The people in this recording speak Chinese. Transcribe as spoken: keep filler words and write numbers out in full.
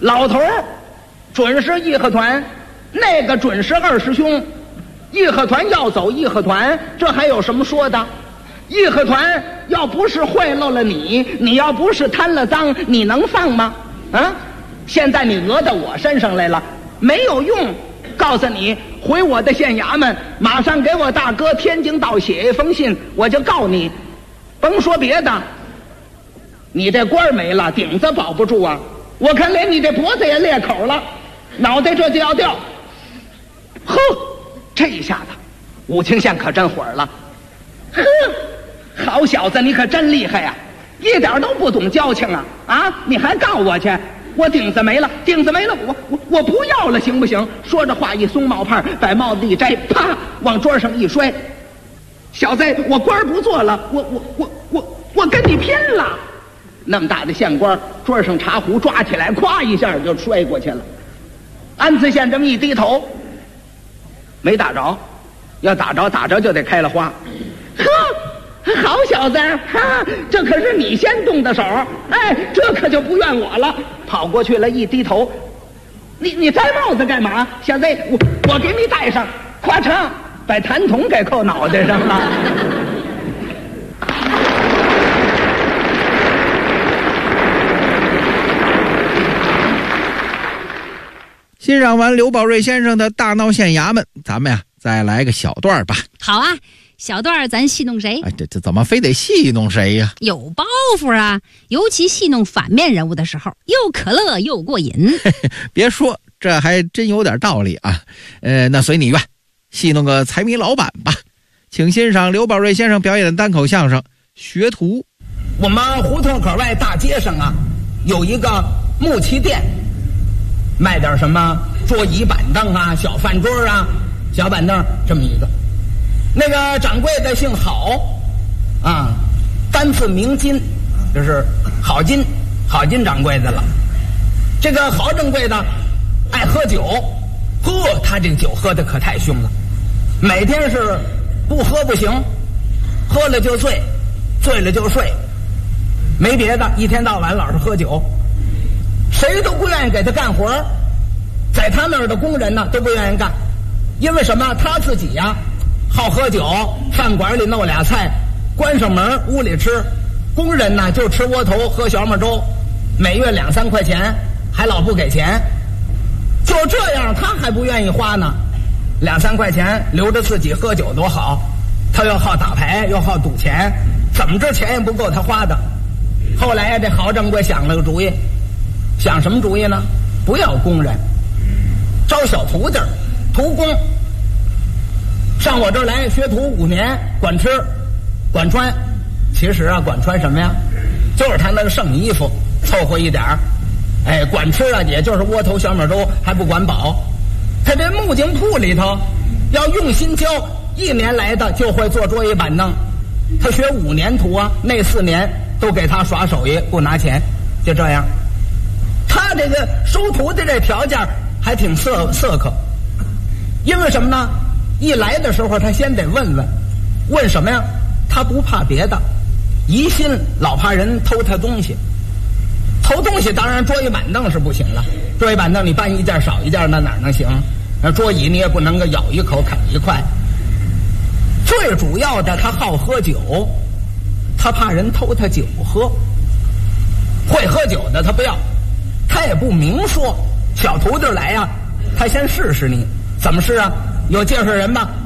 老头准是义和团，那个准是二师兄。义和团要走义和团，这还有什么说的？义和团要不是贿赂了你，你要不是贪了赃，你能放吗？啊！现在你讹到我身上来了，没有用。告诉你，回我的县衙门，马上给我大哥天津道写一封信，我就告你。甭说别的，你这官没了，顶子保不住啊！我看连你这脖子也裂口了，脑袋这就要掉。呵，这一下子，武清县可真火了。呵，好小子，你可真厉害呀、啊！一点都不懂交情啊！啊，你还告我去？我顶子没了，顶子没了，我我我不要了，行不行？说着话一松帽帕，把帽子一摘，啪，往桌上一摔。小子，我官不做了，我我我我我跟你拼了！那么大的县官，桌上茶壶抓起来，咵一下就摔过去了。安慈县这么一低头，没打着，要打着打着就得开了花。呵。好小子，哈，这可是你先动的手，哎，这可就不怨我了。跑过去了，一低头，你你摘帽子干嘛？小子，我我给你戴上，咵嚓，把痰桶给扣脑袋上了。 欣赏完刘宝瑞先生的大闹县衙门，咱们呀再来个小段吧。 好啊。小段咱戏弄谁？ 哎，这这怎么非得戏弄谁呀？ 有包袱啊！尤其戏弄反面人物的时候，又可乐又过瘾。 别说，这还真有点道理啊。呃，那随你愿，戏弄个财迷老板吧。请欣赏刘宝瑞先生表演的单口相声《学徒》。 我们胡同口外大街上啊，有一个木器店，卖点什么桌椅板凳啊、小饭桌啊、小板凳这么一个。那个掌柜的姓郝，啊，单字名金，就是郝金，郝金掌柜的了。这个郝掌柜的爱喝酒，呵，他这个酒喝的可太凶了，每天是不喝不行，喝了就醉，醉了就睡，没别的，一天到晚老是喝酒，谁都不愿意给他干活，在他那儿的工人呢都不愿意干，因为什么？他自己呀、啊。好喝酒，饭馆里弄俩菜，关上门屋里吃，工人呢就吃窝头喝小米粥，每月两三块钱，还老不给钱，就这样他还不愿意花呢，两三块钱留着自己喝酒多好，他又好打牌又好赌钱，怎么着钱也不够他花的。后来呀，这郝掌柜想了个主意，想什么主意呢？不要工人，招小徒弟徒工，上我这儿来学徒五年，管吃管穿。其实啊，管穿什么呀？就是他那个剩衣服凑合一点儿。哎，管吃啊，也就是窝头小米粥，还不管饱。他这木匠铺里头要用心教，一年来的就会做桌椅板凳。他学五年徒啊，那四年都给他耍手艺，不拿钱，就这样。他这个收徒的这条件还挺色色可，因为什么呢？一来的时候他先得问问，问什么呀？他不怕别的，疑心老怕人偷他东西。偷东西当然桌椅板凳是不行了，桌椅板凳你搬一件少一件那哪能行？那桌椅你也不能够咬一口啃一块。最主要的他好喝酒，他怕人偷他酒喝。会喝酒的他不要，他也不明说。小徒弟来呀、啊，他先试试你，怎么试啊？有介绍人吗？